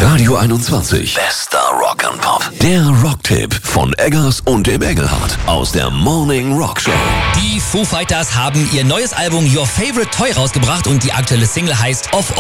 Radio 21. Bester Rock'n'Pop. Der Rocktipp von Eggers und dem Engelhardt aus der Morning Rock Show. Die Foo Fighters haben ihr neues Album Your Favorite Toy rausgebracht und die aktuelle Single heißt Off